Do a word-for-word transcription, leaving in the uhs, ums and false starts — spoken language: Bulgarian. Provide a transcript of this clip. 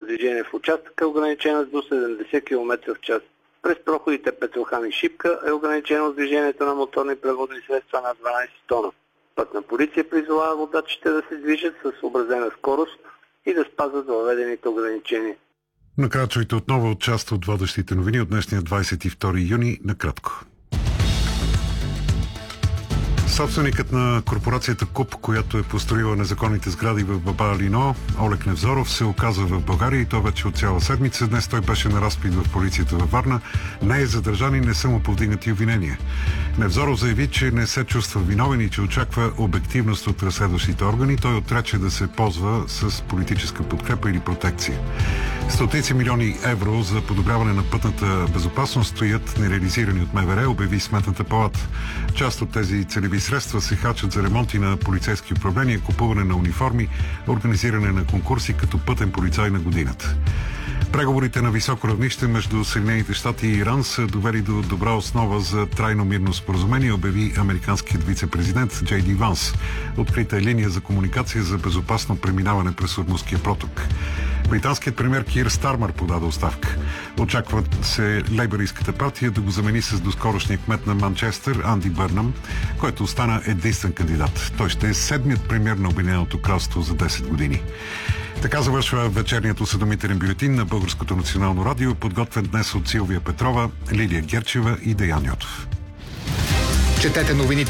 движение в участъка е ограничена до седемдесет километра в час. През проходите Петрохан и Шипка е ограничено движението на моторни превозни средства на дванадесет тона. Пътна полиция призовава водачите да се движат с съобразена скорост и да спазват въведените ограничения. Накрая чуйте отново част от водещите новини от днешния двадесет и втори юни накратко. Собственикът на корпорацията КУП, която е построила незаконните сгради в Баба Алино, Олег Невзоров, се оказва в България и то вече от цяла седмица. Днес той беше на разпит в полицията във Варна. Не е задържан и не са му повдигнати обвинения. Невзоров заяви, че не се чувства виновен и че очаква обективност от разследващите органи. Той отрече да се ползва с политическа подкрепа или протекция. Стотици милиони евро за подобряване на пътната безопасност стоят нереализирани от МВР, обяви Сметната палата. Част от тези целеви средства се хачат за ремонти на полицейски управления, купуване на униформи, организиране на конкурси като пътен полицай на годината. Преговорите на високо равнище между Съединените щати и Иран са довели до добра основа за трайно мирно споразумение, обяви американският вице-президент Джей Ди Ванс. Открита е линия за комуникация за безопасно преминаване през Ормузския проток. Британският премиер Кир Стармър подаде оставка. Очаква се лейбористската партия да го замени с доскорошния кмет на Манчестър Анди Бърнам, който остана единствен кандидат. Той ще е седмият премиер на Обединеното кралство за десет години. Така завършва вечерният осведомителен бюлетин на Българското национално радио, подготвен днес от Силвия Петрова, Лилия Герчева и Деян Йотов. Четете новините